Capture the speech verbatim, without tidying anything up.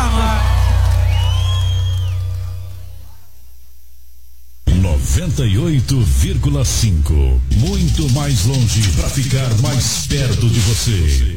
noventa e oito vírgula cinco. Muito mais longe para ficar mais perto de você.